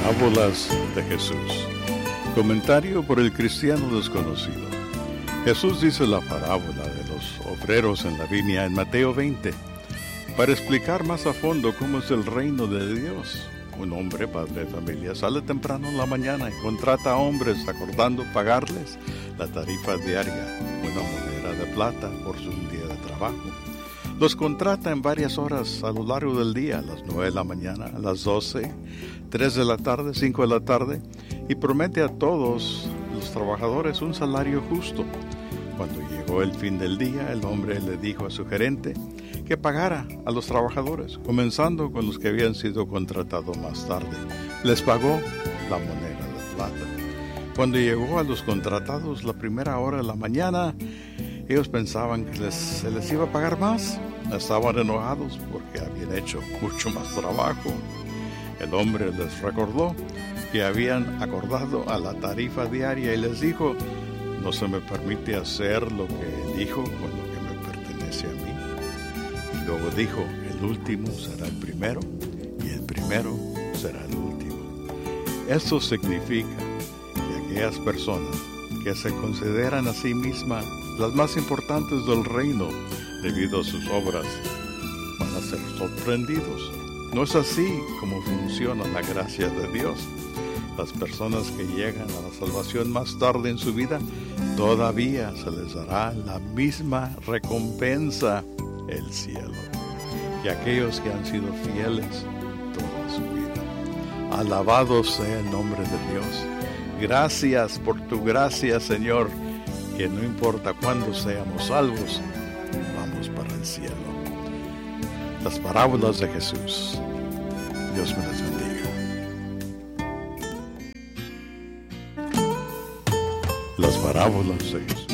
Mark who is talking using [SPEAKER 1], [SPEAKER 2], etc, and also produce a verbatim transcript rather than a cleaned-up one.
[SPEAKER 1] Parábolas de Jesús. Comentario por el cristiano desconocido. Jesús dice la parábola de los obreros en la viña en Mateo veinte para explicar más a fondo cómo es el reino de Dios. Un hombre, padre de familia, sale temprano en la mañana y contrata a hombres acordando pagarles la tarifa diaria, una moneda de plata por su día de trabajo. Los contrata en varias horas a lo largo del día, a las nueve de la mañana, a las doce, tres de la tarde, cinco de la tarde, y promete a todos los trabajadores un salario justo. Cuando llegó el fin del día, el hombre le dijo a su gerente que pagara a los trabajadores, comenzando con los que habían sido contratados más tarde. Les pagó la moneda de plata. Cuando llegó a los contratados la primera hora de la mañana, ellos pensaban que les, se les iba a pagar más. Estaban enojados porque habían hecho mucho más trabajo. El hombre les recordó que habían acordado a la tarifa diaria y les dijo: no se me permite hacer lo que elijo con lo que me pertenece a mí. Y luego dijo: el último será el primero y el primero será el último. Esto significa que aquellas personas que se consideran a sí mismas las más importantes del reino debido a sus obras van a ser sorprendidos. No es así como funciona la gracia de Dios. Las personas que llegan a la salvación más tarde en su vida, todavía se les dará la misma recompensa, el cielo, que aquellos que han sido fieles toda su vida. Alabado sea el nombre de Dios. Gracias por tu gracia, Señor, que no importa cuándo seamos salvos, vamos para el cielo. Las parábolas de Jesús. Dios me las bendiga. Las parábolas de Jesús.